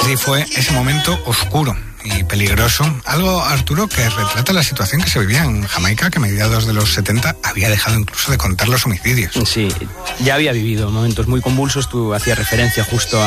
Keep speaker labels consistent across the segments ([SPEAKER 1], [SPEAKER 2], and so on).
[SPEAKER 1] Así fue ese momento oscuro y peligroso, algo, Arturo, que retrata la situación que se vivía en Jamaica, que a mediados de los 70 había dejado incluso de contar los homicidios.
[SPEAKER 2] Sí, ya había vivido momentos muy convulsos. Tú hacías referencia justo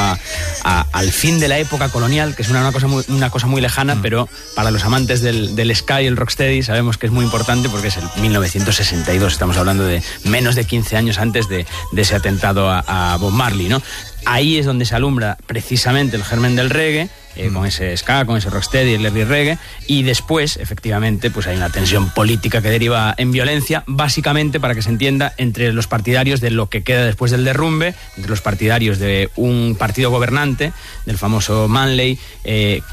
[SPEAKER 2] al fin de la época colonial, que es una cosa muy lejana, pero para los amantes del ska y el rocksteady sabemos que es muy importante porque es el 1962, estamos hablando de menos de 15 años antes de ese atentado a Bob Marley, ¿no? Ahí es donde se alumbra precisamente el germen del reggae, con ese ska, con ese rocksteady, el early reggae, y después, efectivamente, pues hay una tensión política que deriva en violencia, básicamente, para que se entienda, entre los partidarios de lo que queda después del derrumbe, entre los partidarios de un partido gobernante, del famoso Manley, que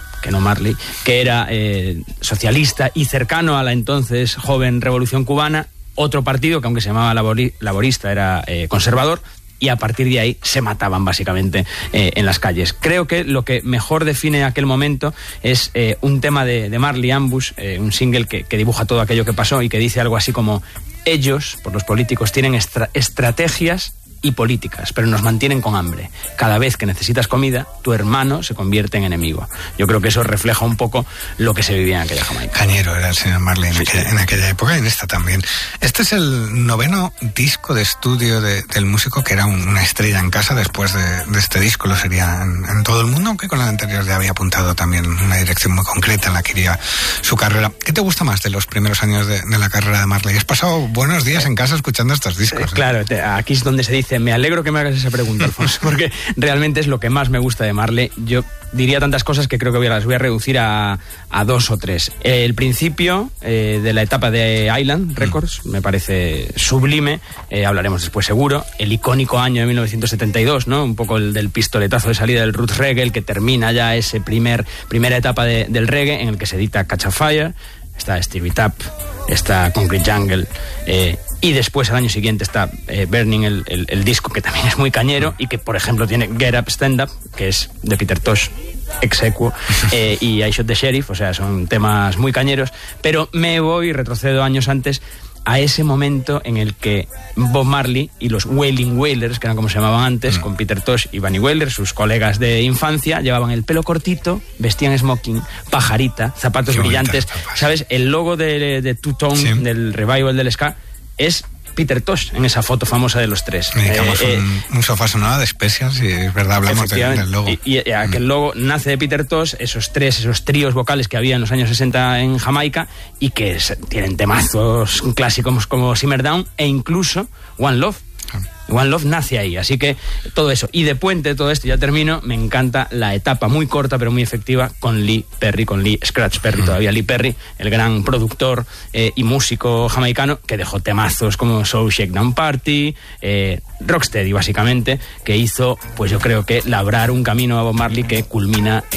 [SPEAKER 2] era socialista y cercano a la entonces joven revolución cubana, otro partido que, aunque se llamaba laborista, era conservador, y a partir de ahí se mataban básicamente en las calles. Creo que lo que mejor define aquel momento es un tema de Marley Ambush, un single que dibuja todo aquello que pasó y que dice algo así como: ellos, por los políticos, tienen estrategias y políticas, pero nos mantienen con hambre. Cada vez que necesitas comida, tu hermano se convierte en enemigo. Yo creo que eso refleja un poco lo que se vivía en aquella Jamaica.
[SPEAKER 1] Cañero era el señor Marley en aquella época, y en esta también. Este es el 9º disco de estudio del músico, que era una estrella en casa. Después de este disco lo sería en todo el mundo, aunque con el anterior ya había apuntado también una dirección muy concreta en la que iría su carrera. ¿Qué te gusta más de los primeros años de la carrera de Marley? Has pasado buenos días en casa escuchando estos discos.
[SPEAKER 2] Claro, aquí es donde se dice: me alegro que me hagas esa pregunta, Alfonso, porque realmente es lo que más me gusta de Marley. Yo diría tantas cosas que creo que las voy a reducir a 2 o 3. El principio de la etapa de Island Records me parece sublime, hablaremos después seguro. El icónico año de 1972, ¿no? Un poco el del pistoletazo de salida del roots reggae, el que termina ya ese primera etapa del reggae, en el que se edita Catch a Fire, está Stevie Tap, está Concrete Jungle, y después al año siguiente está Burning, el disco, que también es muy cañero y que, por ejemplo, tiene Get Up, Stand Up, que es de Peter Tosh ex aequo, y I Shot the Sheriff. O sea, son temas muy cañeros, pero retrocedo años antes, a ese momento en el que Bob Marley y los Wailing Wailers, que eran como se llamaban antes, con Peter Tosh y Bunny Wailer, sus colegas de infancia, llevaban el pelo cortito, vestían smoking, pajarita, zapatos brillantes. ¿Sabes? El logo de Two Tone, del revival del ska, es Peter Tosh en esa foto famosa de los tres.
[SPEAKER 1] Dedicamos un sofá sonado de Specials, y es verdad, hablamos del logo.
[SPEAKER 2] Y aquel logo nace de Peter Tosh, esos tríos vocales que había en los años 60 en Jamaica, y que tienen temazos clásicos como Simmer Down e incluso One Love. One Love nace ahí, así que todo eso. Y de puente de todo esto, ya termino, me encanta la etapa muy corta pero muy efectiva con Lee Scratch Perry, todavía Lee Perry, el gran productor y músico jamaicano, que dejó temazos como So Shakedown Party, Rocksteady básicamente, que hizo, pues yo creo que labrar un camino a Bob Marley que culmina